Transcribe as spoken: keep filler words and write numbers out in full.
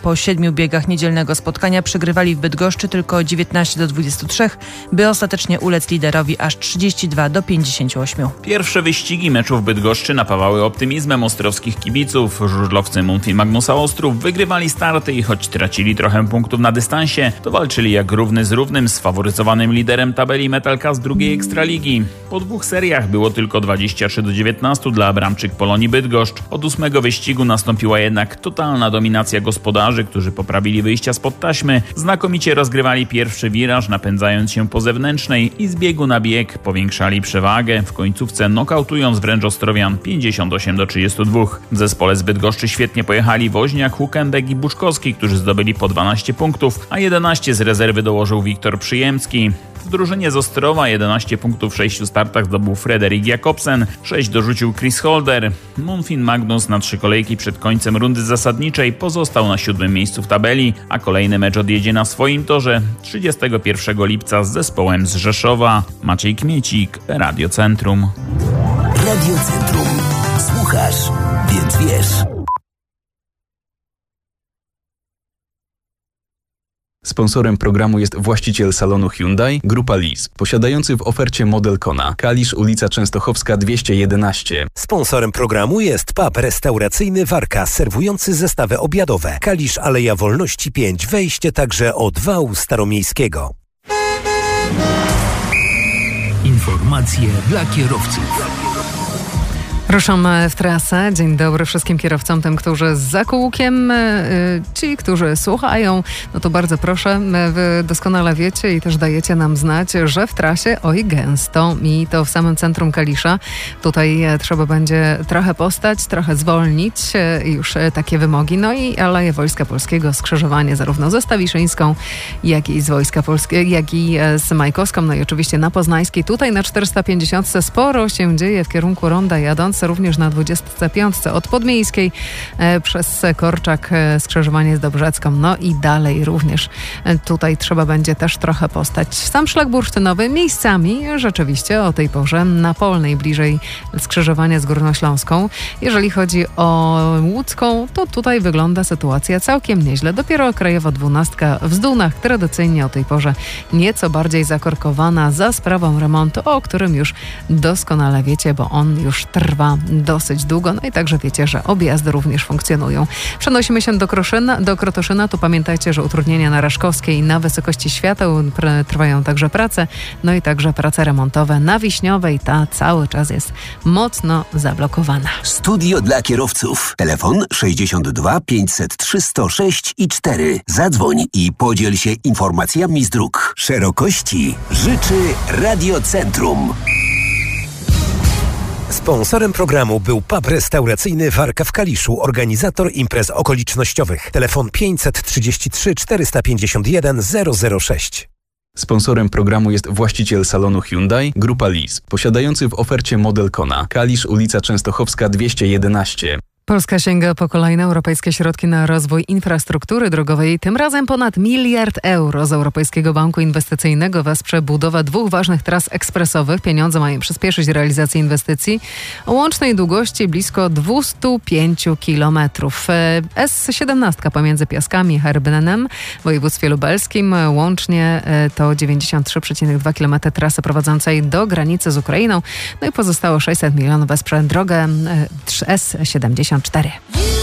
po siedmiu biegach niedzielnego spotkania przegrywali w Bydgoszczy tylko dziewiętnaście do dwudziestu trzech, by ostatecznie ulec liderowi aż trzydzieści dwa do pięćdziesięciu ośmiu. Pierwsze wyścigi meczu w Bydgoszczy napawały optymizmem ostrowskich kibiców. Żużlowcy Monfil Magnusa Ostrów wygrywali starty i choć tracili trochę punktów na dystansie, to walczyli jak równy z równym z faworyzowanym liderem tabeli Metalka z drugiej Ekstraligi. Po dwóch seriach było tylko dwadzieścia trzy do dziewiętnastu dla Abramczyk Polonii Bydgoszcz. Od ósmego wyścigu nastąpiła jednak totalna dominacja gospodarzy, którzy poprawili wyjścia spod taśmy, znakomicie rozgrywali pierwszy wiraż, napędzając się po zewnętrznej i z biegu na bieg powiększali przewagę, w końcówce nokautując wręcz Ostrowian pięćdziesiąt osiem do trzydziestu dwóch. W zespole z Bydgoszczy świetnie pojechali Woźniak, Hukenbeck i Buczkowski, którzy zdobyli po dwanaście punktów, a jedenaście z rezerwy dołożył Wiktor Przyjemski. W drużynie z Ostrowa jedenaście punktów w sześciu startach zdobył Frederik Jakobsen, sześć dorzucił Chris Holder. Monfil Magnus na trzy kolejki przed końcem rundy zasadniczej pozostał na siódmym miejscu w tabeli, a kolejny mecz odjedzie na swoim torze trzydziestego pierwszego lipca z zespołem z Rzeszowa. Maciej Kmiecik, Radio Centrum. Radio Centrum. Słuchasz, więc wiesz. Sponsorem programu jest właściciel salonu Hyundai, Grupa Lis, posiadający w ofercie model Kona, Kalisz, ulica Częstochowska dwieście jedenaście. Sponsorem programu jest pub restauracyjny Warka, serwujący zestawy obiadowe. Kalisz, Aleja Wolności pięć, wejście także od wału staromiejskiego. Informacje dla kierowców. Ruszamy w trasę. Dzień dobry wszystkim kierowcom, tym, którzy za kółkiem, ci, którzy słuchają, no to bardzo proszę, wy doskonale wiecie i też dajecie nam znać, że w trasie oj gęsto i to w samym centrum Kalisza. Tutaj trzeba będzie trochę postać, trochę zwolnić, już takie wymogi. No i Aleje Wojska Polskiego, skrzyżowanie zarówno ze Stawiszyńską, jak i z Wojska Polskiego, jak i z Majkowską, no i oczywiście na Poznańskiej. Tutaj na czterysta pięćdziesiąt sporo się dzieje w kierunku ronda jadąc, również na dwudziestce piątce od Podmiejskiej e, przez Korczak, e, skrzyżowanie z Dobrzecką, no i dalej również e, tutaj trzeba będzie też trochę postać. Sam szlak bursztynowy miejscami rzeczywiście o tej porze na Polnej, bliżej skrzyżowania z Górnośląską. Jeżeli chodzi o Łódzką, to tutaj wygląda sytuacja całkiem nieźle. Dopiero krajowa dwunastka w Zdunach tradycyjnie o tej porze nieco bardziej zakorkowana za sprawą remontu, o którym już doskonale wiecie, bo on już trwa dosyć długo, no i także wiecie, że objazdy również funkcjonują. Przenosimy się do Kroszyna, do Krotoszyna, tu pamiętajcie, że utrudnienia na Raszkowskiej na wysokości świateł pr- trwają także prace, no i także prace remontowe na Wiśniowej, ta cały czas jest mocno zablokowana. Studio dla kierowców. Telefon sześćdziesiąt dwa pięćset trzy sto sześć i cztery. Zadzwoń i podziel się informacjami z dróg. Szerokości życzy Radio Centrum. Sponsorem programu był pub restauracyjny Warka w Kaliszu, organizator imprez okolicznościowych. Telefon pięćset trzydzieści trzy czterysta pięćdziesiąt jeden zero zero sześć. Sponsorem programu jest właściciel salonu Hyundai, Grupa Lis, posiadający w ofercie model Kona, Kalisz, ulica Częstochowska dwieście jedenaście. Polska sięga po kolejne europejskie środki na rozwój infrastruktury drogowej. Tym razem ponad miliard euro z Europejskiego Banku Inwestycyjnego wesprze budowę dwóch ważnych tras ekspresowych. Pieniądze mają przyspieszyć realizację inwestycji o łącznej długości blisko dwieście pięć kilometrów. S siedemnaście pomiędzy Piaskami i Herbenem w województwie lubelskim. Łącznie to dziewięćdziesiąt trzy przecinek dwa kilometry trasy prowadzącej do granicy z Ukrainą. No i pozostałe sześćset milionów wesprze drogę S siedemdziesiąt cztery.